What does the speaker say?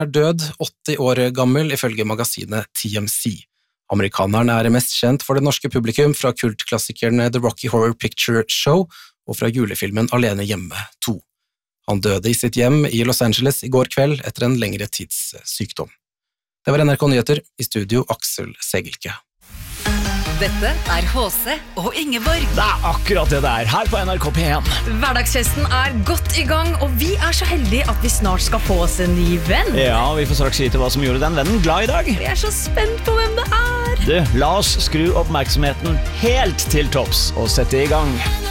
død, 80 år gammel, ifølge magasinet TMZ. Amerikaneren mest kjent for det norske publikum fra kultklassikeren The Rocky Horror Picture Show og fra julefilmen Alene hjemme 2. Han døde i sitt hjem i Los Angeles i går kveld etter en lengre tids sykdom. Det var NRK Nyheter, i studio Aksel Segelke. Dette HC og Ingeborg. Det akkurat det der, her på NRK P1. Hverdagsfesten godt i gang, og vi så heldige at vi snart skal få oss en ny venn. Ja, vi får straks vite hva som gjorde den vennen glad i dag. Jeg så spent på hvem det Du, la oss skru oppmerksomheten helt til topps og sette i gang.